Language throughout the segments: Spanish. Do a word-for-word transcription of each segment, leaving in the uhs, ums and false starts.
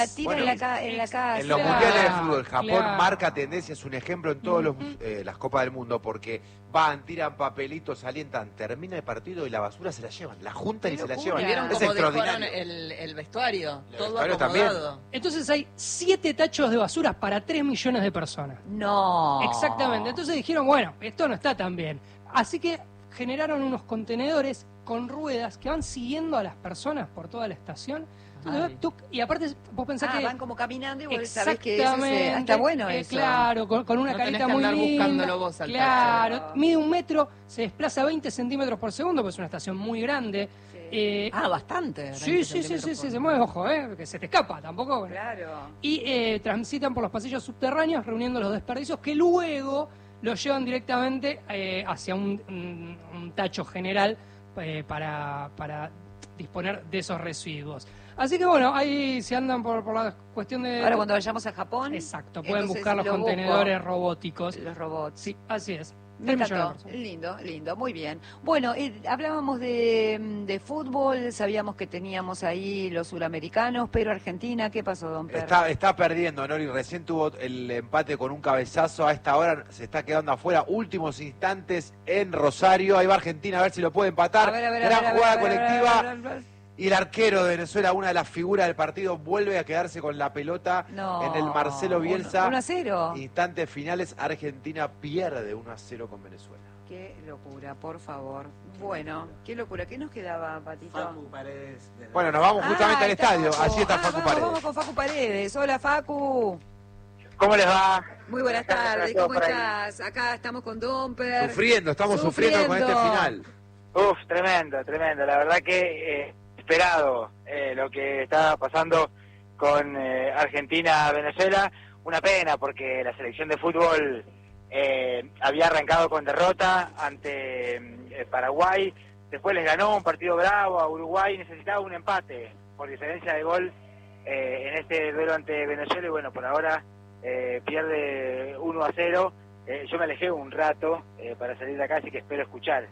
tira bueno, en, la ca en la casa. En los mundiales de fútbol, Japón claro. marca tendencia, es un ejemplo en todas uh-huh. eh, las Copas del Mundo, porque van, tiran papelitos, alientan, termina el partido y la basura se la llevan, la juntan y se la llevan. ¿Y vieron es cómo extraordinario. El, el vestuario? El todo vestuario acomodado. También. Entonces hay siete tachos de basura para tres millones de personas. No. Exactamente. Entonces dijeron, bueno, esto no está tan bien. Así que generaron unos contenedores con ruedas que van siguiendo a las personas por toda la estación. Entonces, tú, y aparte vos pensás ah, que... van como caminando y vos sabés que eso se, está bueno eh, eso. Claro, con, con una no carita muy linda. buscándolo vos al claro, tacho. Mide un metro, se desplaza veinte centímetros por segundo, porque es una estación muy grande. Sí. Eh, ah, bastante. Sí, sí, sí, sí, sí, se mueve, ojo, eh, que se te escapa tampoco. Claro. Y eh, transitan por los pasillos subterráneos reuniendo los desperdicios que luego los llevan directamente eh, hacia un, un, un tacho general eh, para, para disponer de esos residuos. Así que bueno, ahí se andan por, por la cuestión de... Ahora cuando vayamos a Japón... Exacto, pueden buscar los contenedores busco. robóticos. Los robots. Sí, así es. Me encantó, lindo, lindo, muy bien. Bueno, eh, hablábamos de, de fútbol, sabíamos que teníamos ahí los suramericanos, pero Argentina, ¿qué pasó, don Pedro? Está, está perdiendo, Nori, recién tuvo el empate con un cabezazo, a esta hora se está quedando afuera, últimos instantes en Rosario, ahí va Argentina a ver si lo puede empatar, a ver, a ver, gran a ver, jugada a ver, colectiva. A ver, a ver, a ver. Y el arquero de Venezuela, una de las figuras del partido, vuelve a quedarse con la pelota no, en el Marcelo Bielsa. uno a cero. Instantes finales, Argentina pierde uno a cero con Venezuela. Qué locura, por favor. Bueno, qué locura. ¿Qué nos quedaba, Patito? Facu Paredes. Bueno, nos vamos justamente ah, al estadio. Facu. Allí está ah, Facu vamos, Paredes. Vamos con Facu Paredes. Hola, Facu. ¿Cómo les va? Muy buenas tardes, ¿cómo estás? Acá estamos con Domper. Sufriendo, estamos sufriendo, sufriendo con este final. Uf, tremendo, tremendo. La verdad que eh, esperado eh, lo que está pasando con eh, Argentina-Venezuela. Una pena porque la selección de fútbol eh, había arrancado con derrota ante eh, Paraguay. Después les ganó un partido bravo a Uruguay. Necesitaba un empate por diferencia de gol eh, en este duelo ante Venezuela. Y bueno, por ahora eh, pierde uno a cero. Eh, yo me alejé un rato eh, para salir de acá, así que espero escuchar.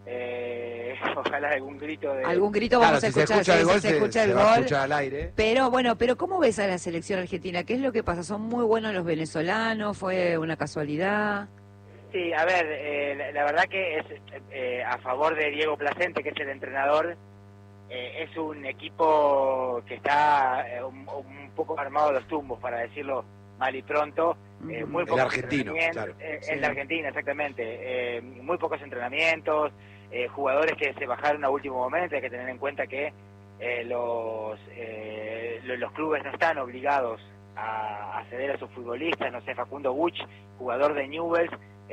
Eh, ojalá algún grito de... Algún grito claro, vamos si a escuchar, se escucha sí, el gol, se, se escucha se, el se gol. escucha al aire. Pero bueno, pero ¿cómo ves a la selección argentina? ¿Qué es lo que pasa? ¿Son muy buenos los venezolanos? ¿Fue una casualidad? Sí, a ver, eh, la, la verdad que es eh, a favor de Diego Placente, que es el entrenador. Eh, es un equipo que está eh, un, un poco armado a los tumbos, para decirlo mal y pronto. Eh, muy el argentino, claro. Eh, sí. El de Argentina, exactamente. Eh, muy pocos entrenamientos, eh, jugadores que se bajaron a último momento. Hay que tener en cuenta que eh, los, eh, los, los clubes no están obligados a, a ceder a sus futbolistas. No sé, Facundo Buch, jugador de Newell's,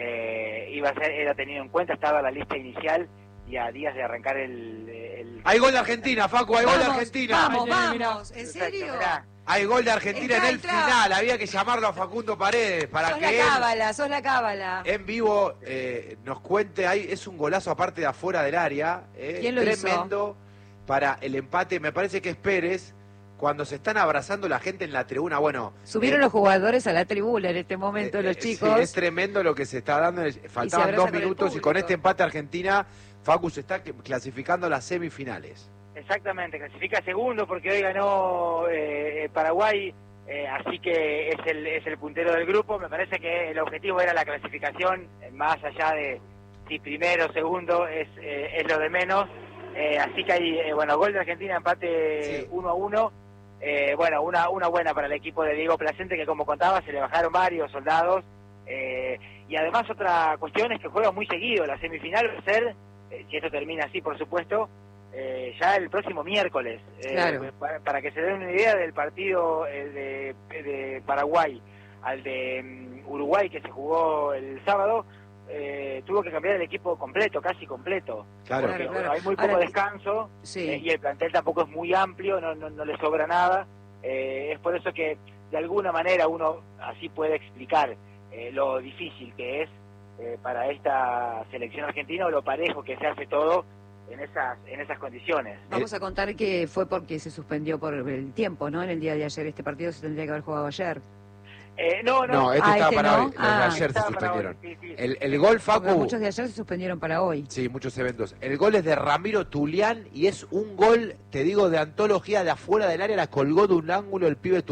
eh, iba a ser, era tenido en cuenta, estaba en la lista inicial y a días de arrancar el... el... Hay gol de Argentina, Facu, hay vamos, gol de Argentina. Vamos, vamos, ¿en serio? Mirá. Hay gol de Argentina Entrá, en el entrá. final, había que llamarlo a Facundo Paredes para sos que la él, cábala, sos la cábala. en vivo eh, nos cuente. Ahí es un golazo aparte de afuera del área, eh, ¿Quién lo tremendo hizo? Para el empate. Me parece que es Pérez, cuando se están abrazando la gente en la tribuna. Bueno, Subieron eh, los jugadores a la tribuna en este momento, eh, los eh, chicos. sí, es tremendo lo que se está dando. Faltaban abraza dos con el minutos y con público. este empate Argentina, Facu se está clasificando a las semifinales. Exactamente, clasifica segundo porque hoy ganó eh, Paraguay, eh, así que es el, es el puntero del grupo. Me parece que el objetivo era la clasificación, eh, más allá de si primero o segundo es, eh, es lo de menos. Eh, así que hay, eh, bueno, gol de Argentina, empate Sí. uno a uno. Eh, bueno, una, una buena para el equipo de Diego Placente, que como contaba, se le bajaron varios soldados. Eh, y además otra cuestión es que juega muy seguido. La semifinal va a ser, eh, si esto termina así, por supuesto, eh, ya el próximo miércoles. Eh, Claro. para, para que se den una idea del partido eh, de, de Paraguay al de um, Uruguay, que se jugó el sábado, eh, tuvo que cambiar el equipo completo, casi completo. Claro. Porque, Claro, bueno, claro. hay muy poco Ahora, descanso. Sí. Eh, y el plantel tampoco es muy amplio, no, no, no le sobra nada. Eh, es por eso que de alguna manera uno así puede explicar eh, lo difícil que es eh, para esta selección argentina, o lo parejo que se hace todo en esas en esas condiciones. Vamos a contar que fue porque se suspendió por el tiempo, ¿no? En el día de ayer. Este partido se tendría que haber jugado ayer. Eh, no, no, No, este Ah, estaba este para no. hoy, los de Ah. ayer se estaba para suspendieron. hoy, sí, sí. El, el gol, Porque Facu, muchos de ayer se suspendieron para hoy. sí, muchos eventos. El gol es de Ramiro Tulián y es un gol, te digo, de antología, de afuera del área, la colgó de un ángulo el pibe Tulián.